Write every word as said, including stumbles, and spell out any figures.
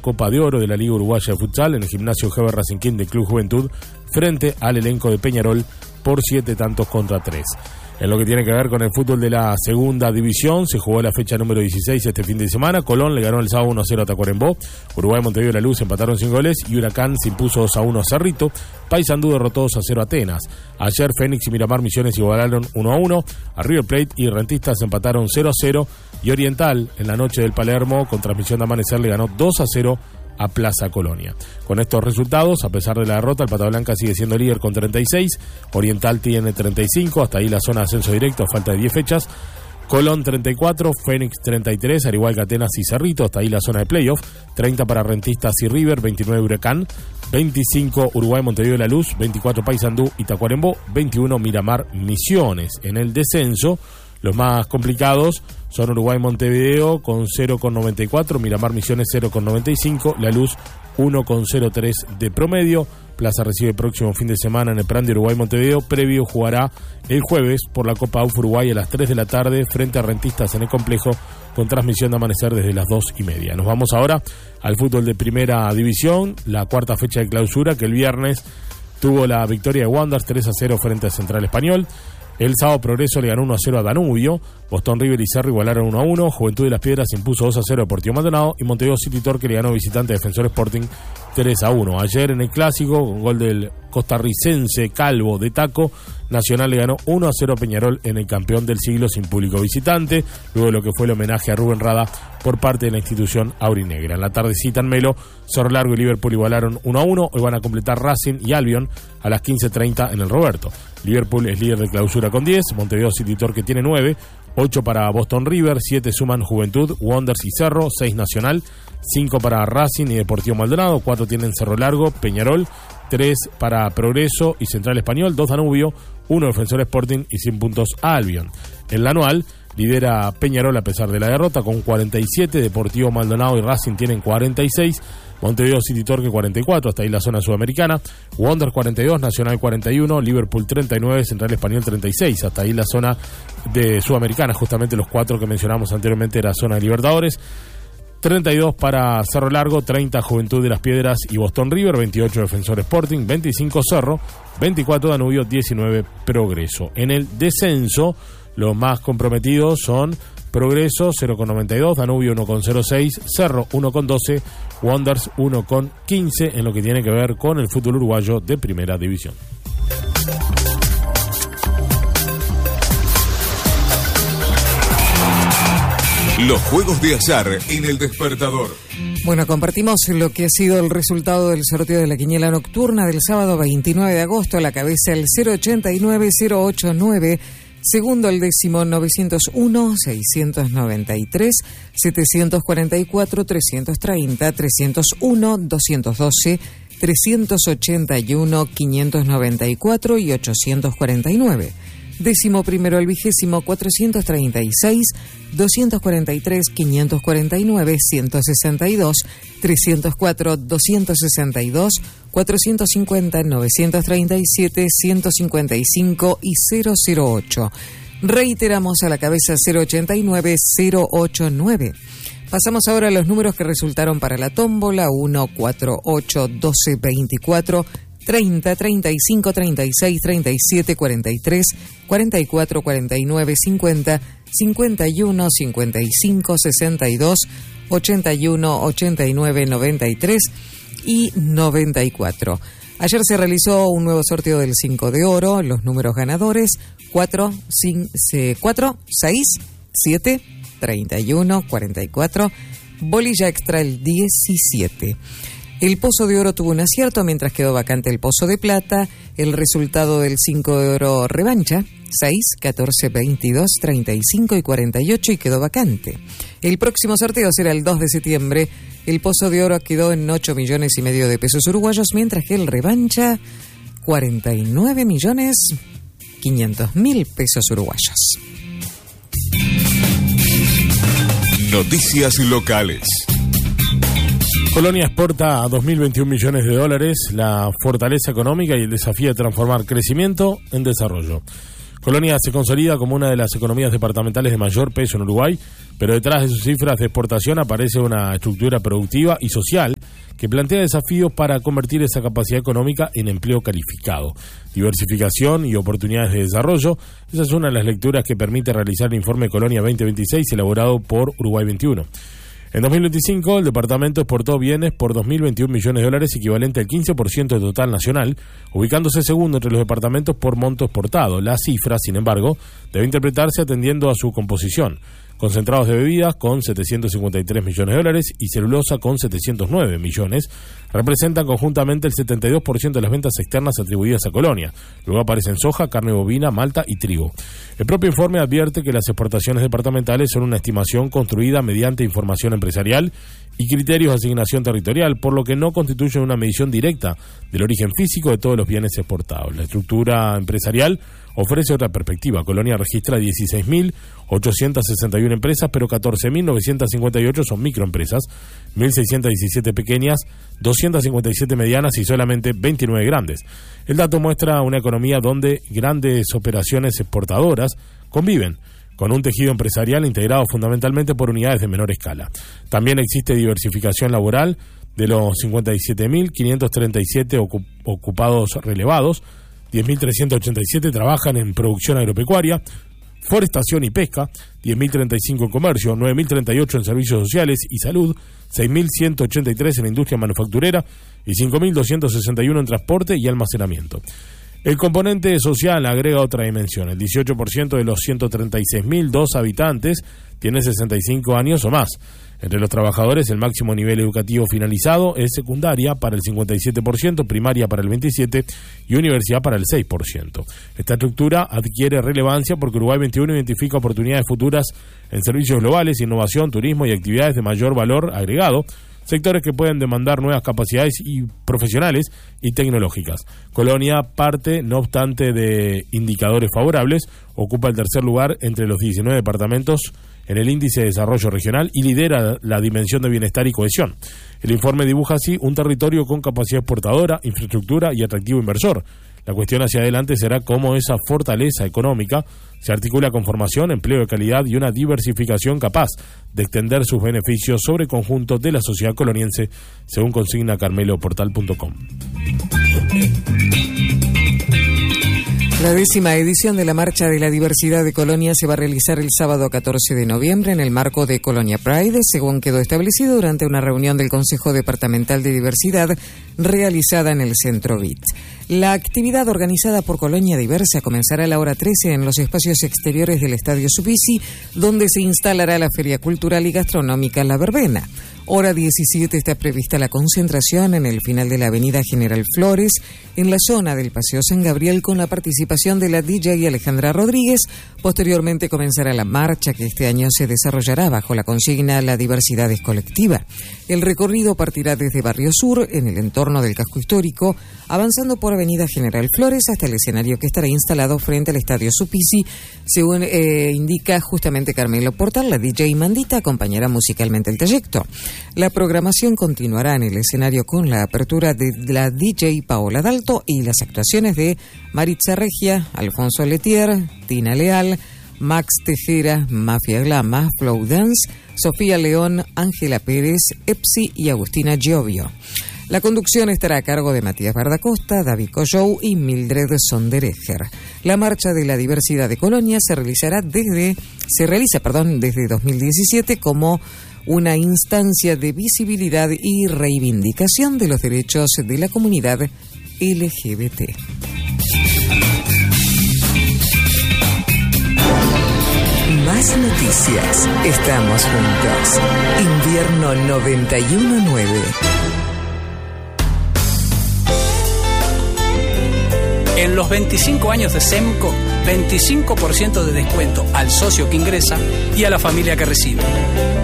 Copa de Oro de la Liga Uruguaya de Futsal en el gimnasio Heber Racing King del Club Juventud frente al elenco de Peñarol por siete tantos contra tres. En lo que tiene que ver con el fútbol de la segunda división, se jugó la fecha número dieciséis este fin de semana. Colón le ganó el sábado uno a cero a Tacuarembó. Uruguay, Montevideo y La Luz empataron sin goles y Huracán se impuso dos a uno a Cerrito. Paysandú derrotó dos a cero a Atenas. Ayer Fénix y Miramar Misiones igualaron uno a uno. A River Plate y Rentistas empataron cero a cero. Y Oriental, en la noche del Palermo, con transmisión de Amanecer, le ganó dos a cero a Plaza Colonia. Con estos resultados, a pesar de la derrota, el Pata Blanca sigue siendo líder con treinta y seis, Oriental tiene treinta y cinco, hasta ahí la zona de ascenso directo, a falta de diez fechas. Colón treinta y cuatro, Fénix treinta y tres, al igual que Atenas y Cerrito, hasta ahí la zona de playoff. treinta para Rentistas y River, veintinueve Huracán, veinticinco Uruguay, Montevideo y La Luz, veinticuatro Paysandú y Tacuarembó, veintiuno Miramar Misiones. En el descenso, los más complicados son Uruguay Montevideo con cero coma noventa y cuatro, Miramar Misiones cero coma noventa y cinco, La Luz uno coma cero tres de promedio. Plaza recibe el próximo fin de semana en el Plan de Uruguay Montevideo. Previo jugará el jueves por la Copa U F Uruguay a las tres de la tarde frente a Rentistas en el complejo con transmisión de Amanecer desde las dos y media. Nos vamos ahora al fútbol de primera división, la cuarta fecha de clausura que el viernes tuvo la victoria de Wanderers tres a cero frente a Central Español. El sábado Progreso le ganó uno a cero a Danubio, Boston River y Cerro igualaron uno a uno, Juventud de las Piedras impuso dos a cero a Deportivo Maldonado y Montevideo City Torque le ganó visitante a Defensor Sporting tres a uno. Ayer en el Clásico, con gol del costarricense Calvo de Taco, Nacional le ganó uno a cero a Peñarol en el campeón del siglo sin público visitante, luego de lo que fue el homenaje a Rubén Rada por parte de la institución aurinegra. En la tardecita en Melo, Cerro Largo y Liverpool igualaron uno a uno, hoy van a completar Racing y Albion a las quince treinta en el Roberto. Liverpool es líder de clausura con diez, Montevideo City Torque tiene nueve, ocho para Boston River, siete suman Juventud, Wanderers y Cerro, seis Nacional, cinco para Racing y Deportivo Maldonado, cuatro tienen Cerro Largo, Peñarol, tres para Progreso y Central Español, dos Danubio, uno Defensor Sporting y cien puntos Albion. En la anual lidera Peñarol a pesar de la derrota con cuarenta y siete, Deportivo Maldonado y Racing tienen cuarenta y seis, Montevideo City Torque cuarenta y cuatro, hasta ahí la zona sudamericana, Wanderers cuarenta y dos, Nacional cuarenta y uno, Liverpool treinta y nueve, Central Español treinta y seis, hasta ahí la zona de sudamericana, justamente los cuatro que mencionamos anteriormente era zona de Libertadores. treinta y dos para Cerro Largo, treinta Juventud de las Piedras y Boston River, veintiocho Defensor Sporting, veinticinco Cerro, veinticuatro Danubio, diecinueve Progreso. En el descenso, los más comprometidos son Progreso cero coma noventa y dos, Danubio uno coma cero seis, Cerro uno coma doce, Wanderers uno coma quince en lo que tiene que ver con el fútbol uruguayo de primera división. Los juegos de azar en el despertador. Bueno, compartimos lo que ha sido el resultado del sorteo de la quiniela nocturna del sábado veintinueve de agosto. A la cabeza el cero ochenta y nueve cero ochenta y nueve, segundo el décimo novecientos uno, seiscientos noventa y tres, setecientos cuarenta y cuatro, trescientos treinta, trescientos uno, doscientos doce, trescientos ochenta y uno, quinientos noventa y cuatro y ochocientos cuarenta y nueve. Décimo primero el vigésimo, cuatrocientos treinta y seis, doscientos cuarenta y tres, quinientos cuarenta y nueve, ciento sesenta y dos, trescientos cuatro, doscientos sesenta y dos, cuatrocientos cincuenta, novecientos treinta y siete, ciento cincuenta y cinco y cero cero ocho. Reiteramos a la cabeza cero ochenta y nueve cero ochenta y nueve. Pasamos ahora a los números que resultaron para la tómbola: uno, cuatro, ocho, doce, veinticuatro, treinta, treinta y cinco, treinta y seis, treinta y siete, cuarenta y tres, cuarenta y cuatro, cuarenta y nueve, cincuenta, cincuenta y uno, cincuenta y cinco, sesenta y dos, ochenta y uno, ochenta y nueve, noventa y tres y noventa y cuatro. Ayer se realizó un nuevo sorteo del cinco de oro. Los números ganadores: cuatro, seis, siete, treinta y uno, cuarenta y cuatro, bolilla extra el diecisiete. El pozo de oro tuvo un acierto, mientras quedó vacante el pozo de plata. El resultado del cinco de oro revancha: seis, catorce, veintidós, treinta y cinco y cuarenta y ocho y quedó vacante. El próximo sorteo será el dos de septiembre. El pozo de oro quedó en ocho millones y medio de pesos uruguayos, mientras que el revancha, cuarenta y nueve millones quinientos mil pesos uruguayos. Noticias locales. Colonia exporta a dos mil veintiún millones de dólares, la fortaleza económica y el desafío de transformar crecimiento en desarrollo. Colonia se consolida como una de las economías departamentales de mayor peso en Uruguay, pero detrás de sus cifras de exportación aparece una estructura productiva y social que plantea desafíos para convertir esa capacidad económica en empleo calificado. Diversificación y oportunidades de desarrollo, esa es una de las lecturas que permite realizar el informe Colonia veinte veintiséis elaborado por Uruguay veintiuno. En dos mil veinticinco, el departamento exportó bienes por dos mil veintiún millones de dólares, equivalente al quince por ciento del total nacional, ubicándose segundo entre los departamentos por monto exportado. La cifra, sin embargo, debe interpretarse atendiendo a su composición. Concentrados de bebidas con setecientos cincuenta y tres millones de dólares y celulosa con setecientos nueve millones, representan conjuntamente el setenta y dos por ciento de las ventas externas atribuidas a Colonia. Luego aparecen soja, carne bovina, malta y trigo. El propio informe advierte que las exportaciones departamentales son una estimación construida mediante información empresarial y criterios de asignación territorial, por lo que no constituyen una medición directa del origen físico de todos los bienes exportados. La estructura empresarial ofrece otra perspectiva. Colonia registra dieciséis mil ochocientas sesenta y una empresas, pero catorce mil novecientas cincuenta y ocho son microempresas, mil seiscientas diecisiete pequeñas, doscientas cincuenta y siete medianas y solamente veintinueve grandes. El dato muestra una economía donde grandes operaciones exportadoras conviven con un tejido empresarial integrado fundamentalmente por unidades de menor escala. También existe diversificación laboral. De los cincuenta y siete mil quinientos treinta y siete ocup- ocupados relevados, diez mil trescientos ochenta y siete trabajan en producción agropecuaria, forestación y pesca, diez mil treinta y cinco en comercio, nueve mil treinta y ocho en servicios sociales y salud, seis mil ciento ochenta y tres en la industria manufacturera y cinco mil doscientos sesenta y uno en transporte y almacenamiento. El componente social agrega otra dimensión. El dieciocho por ciento de los ciento treinta y seis mil dos habitantes tiene sesenta y cinco años o más. Entre los trabajadores, el máximo nivel educativo finalizado es secundaria para el cincuenta y siete por ciento, primaria para el veintisiete por ciento y universidad para el seis por ciento. Esta estructura adquiere relevancia porque Uruguay veintiuno identifica oportunidades futuras en servicios globales, innovación, turismo y actividades de mayor valor agregado, sectores que pueden demandar nuevas capacidades y profesionales y tecnológicas. Colonia parte, no obstante, de indicadores favorables, ocupa el tercer lugar entre los diecinueve departamentos en el índice de desarrollo regional y lidera la dimensión de bienestar y cohesión. El informe dibuja así un territorio con capacidad exportadora, infraestructura y atractivo inversor. La cuestión hacia adelante será cómo esa fortaleza económica se articula con formación, empleo de calidad y una diversificación capaz de extender sus beneficios sobre el conjunto de la sociedad coloniense, según consigna carmelo portal punto com. La décima edición de la Marcha de la Diversidad de Colonia se va a realizar el sábado catorce de noviembre en el marco de Colonia Pride, según quedó establecido durante una reunión del Consejo Departamental de Diversidad realizada en el Centro B I T. La actividad organizada por Colonia Diversa comenzará a la hora trece en los espacios exteriores del Estadio Supisi, donde se instalará la Feria Cultural y Gastronómica La Verbena. Hora diecisiete está prevista la concentración en el final de la avenida General Flores, en la zona del Paseo San Gabriel, con la participación de la D J Alejandra Rodríguez. Posteriormente comenzará la marcha, que este año se desarrollará bajo la consigna La diversidad es colectiva. El recorrido partirá desde Barrio Sur, en el entorno del casco histórico, avanzando por avenida General Flores hasta el escenario que estará instalado frente al Estadio Supisi. Según eh, indica justamente Carmelo Portal, la D J Mandita acompañará musicalmente el trayecto. La programación continuará en el escenario con la apertura de la D J Paola Dalto y las actuaciones de Maritza Regia, Alfonso Letier, Tina Leal, Max Tejera, Mafia Glama, Flow Dance, Sofía León, Ángela Pérez, Epsi y Agustina Giovio. La conducción estará a cargo de Matías Bardacosta, David Collou y Mildred Sondereger. La Marcha de la Diversidad de Colonia se realizará desde, se realiza, perdón, desde dos mil diecisiete como una instancia de visibilidad y reivindicación de los derechos de la comunidad L G B T. Más noticias. Estamos juntos. Invierno noventa y uno nueve. En los veinticinco años de SEMCO, veinticinco por ciento de descuento al socio que ingresa y a la familia que recibe.